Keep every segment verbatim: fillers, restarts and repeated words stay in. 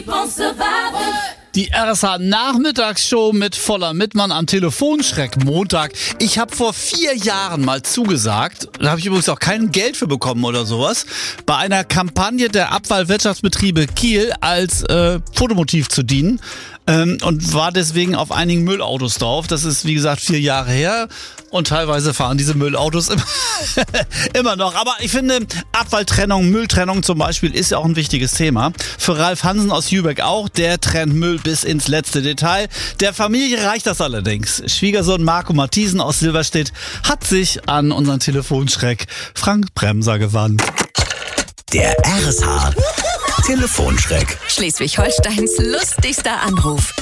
Die R S H-Nachmittagsshow mit Voller Mittmann am Telefonschreck Montag. Ich habe vor vier Jahren mal zugesagt, da habe ich übrigens auch kein Geld für bekommen oder sowas, bei einer Kampagne der Abfallwirtschaftsbetriebe Kiel als äh, Fotomotiv zu dienen. Ähm, und war deswegen auf einigen Müllautos drauf. Das ist, wie gesagt, vier Jahre her. Und teilweise fahren diese Müllautos immer, immer noch. Aber ich finde, Abfalltrennung, Mülltrennung zum Beispiel ist ja auch ein wichtiges Thema. Für Ralf Hansen aus Jübeck auch. Der trennt Müll bis ins letzte Detail. Der Familie reicht das allerdings. Schwiegersohn Marco Matthiesen aus Silberstedt hat sich an unseren Telefonschreck Frank Bremser gewandt. Der R S H Telefonschreck. Schleswig-Holsteins lustigster Anruf.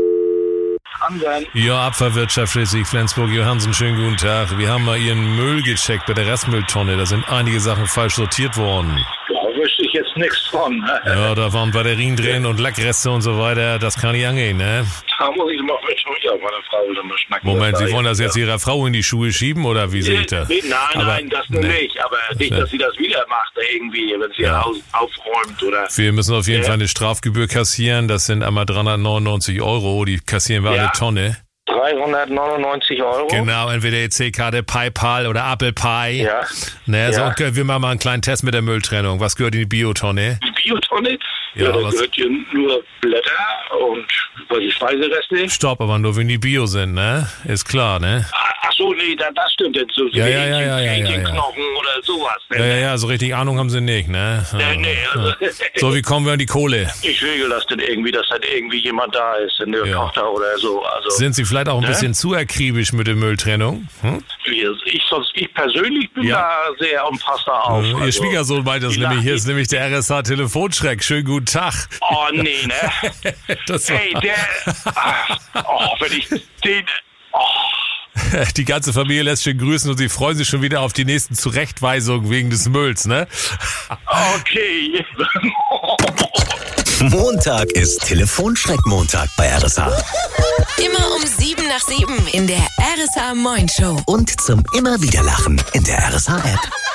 Ja, Abfallwirtschaft Schleswig-Flensburg, Johansen, schönen guten Tag. Wir haben mal Ihren Müll gecheckt bei der Restmülltonne. Da sind einige Sachen falsch sortiert worden. Da wüsste ich jetzt nichts von. Ja, da waren Batterien drin und Lackreste und so weiter. Das kann nicht angehen, ne? Da muss ich mal mit schon auf meiner Frau wieder mal schnacken. Moment, Sie wollen das jetzt Ihrer Frau in die Schuhe schieben, oder wie sehe ich das? Nein, Aber, nein, das nur nee. nicht. Aber nicht, dass sie das wieder macht, irgendwie, wenn sie Ja. Haus aufräumt oder... Wir müssen auf jeden Ja. Fall eine Strafgebühr kassieren. Das sind einmal dreihundertneunundneunzig Euro. Die kassieren wir Ja. alle Tonne. dreihundertneunundneunzig Euro? Genau, entweder E C-Karte, PayPal oder Apple Pie. Ja. Ne, so, Ja. okay, wir machen mal einen kleinen Test mit der Mülltrennung. Was gehört in die Biotonne? Die Biotonne? Ja, Ja, da was- gehört hier nur Blätter und was die Speisereste. Stopp, aber nur wenn die Bio sind, ne? Ist klar, ne? Ach so, nee, das, das stimmt jetzt so. Ja, ja, ja, ja, ja, ja, ja. Hähnchenknochen oder sowas. Ne? Ja, ja, ja, so richtig Ahnung haben sie nicht, ne? Nee, nee, also, So, wie kommen wir an die Kohle? ich regel das denn irgendwie, dass dann irgendwie jemand da ist, eine Ja. Tochter oder so. Also, Sind Sie vielleicht auch ein Ne? bisschen zu akribisch mit der Mülltrennung? Hm? wir- ich, sonst, ich persönlich bin Ja. da sehr umfassender auf. Ihr also, Schwiegersohn meint das die nämlich. Hier Sachen- ist nämlich der R S H-Telefonschreck. Schönen guten Tag. Oh, nee, ne? Das war Ey, der... Ach, oh, wenn ich den... Oh, die ganze Familie lässt schön grüßen und sie freuen sich schon wieder auf die nächsten Zurechtweisungen wegen des Mülls, ne? okay. Montag ist Telefonschreck-Montag bei R S H. Immer um sieben nach sieben in der R S H Moin Show. Und zum immer wieder Lachen in der R S H-App.